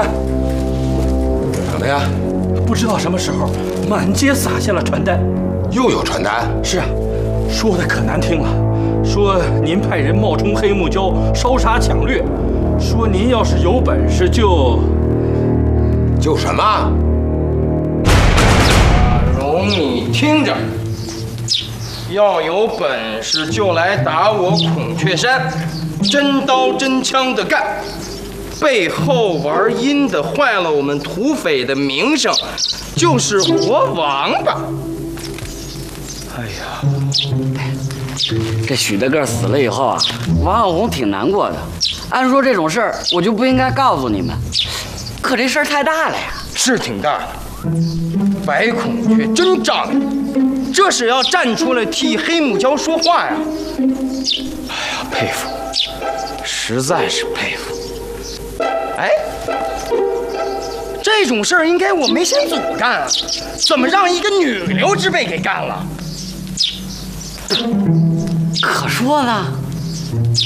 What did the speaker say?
看， 怎么呀？ 不知道什么时候满街撒下了传单。 又有传单？ 是啊，说的可难听了，说您派人冒充黑木椒烧杀抢掠，说您要是有本事就什么？ 大荣，你听着，要有本事就来打我孔雀山，真刀真枪的干。背后玩阴的，坏了我们土匪的名声，就是活王八。哎呀， 这许大个死了以后啊，王小红挺难过的。按说这种事儿我就不应该告诉你们，可这事儿太大了呀。 是挺大的，白孔雀真仗义，这是要站出来替黑木椒说话呀！哎呀，佩服，实在是佩服。哎，这种事儿应该我梅先祖干啊，怎么让一个女流之辈给干了？ 可说呢。